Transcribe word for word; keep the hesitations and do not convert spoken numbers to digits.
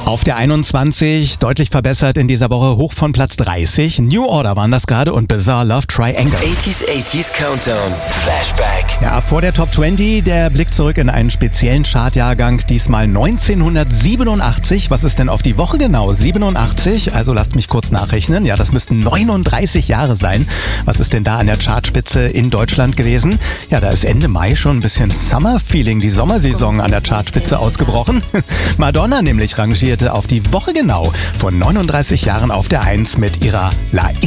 Auf der einundzwanzig, deutlich verbessert in dieser Woche, hoch von Platz dreißig. New Order waren das gerade und Bizarre Love Triangle. achtziger achtziger Countdown. Flashback. Ja, vor der Top zwanzig, der Blick zurück in einen speziellen Chartjahrgang, diesmal neunzehnhundertsiebenundachtzig. Was ist denn auf die Woche genau? siebenundachtzig, also lasst mich kurz nachrechnen. Ja, das müssten neununddreißig Jahre sein. Was ist denn da an der Chartspitze in Deutschland gewesen? Ja, da ist Ende Mai schon ein bisschen Summer-Feeling, die Sommersaison an der Chartspitze ausgebrochen. Madonna nämlich rangierte auf die Woche genau vor neununddreißig Jahren auf der eins mit ihrer La